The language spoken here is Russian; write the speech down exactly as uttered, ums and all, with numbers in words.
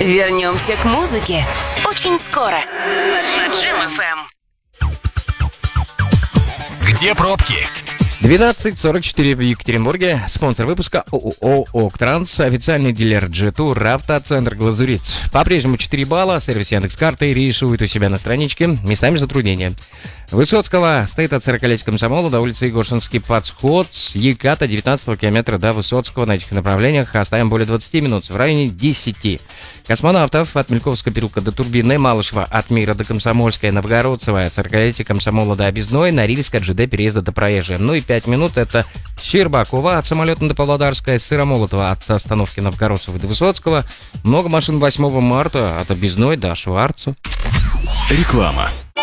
Вернемся к музыке очень скоро на Джем эф эм. Где пробки? двенадцать сорок четыре в Екатеринбурге. Спонсор выпуска ООО «Октранс», официальный дилер джи тур, автоцентр «Глазурит». По-прежнему четыре балла, сервис Яндекс.Карты рисует у себя на страничке, местами затруднения. Высоцкого стоит от сорокалетия комсомола до улицы Егоршинский подход с Еката девятнадцатого километра до Высоцкого. На этих направлениях оставим более двадцати минут, в районе десяти. Космонавтов от Мельковского переулка до Турбины, Малышева от Мира до Комсомольская, Новгородцева от сорокалетия комсомола до Объездной, Норильск от ЖД переезда до Проезжей. Ну и пять минут это Щербакова от Самолетной до Павлодарская, Сыромолотова от остановки Новгородцева до Высоцкого. Много машин восьмого марта от Объездной до Шварца. Реклама.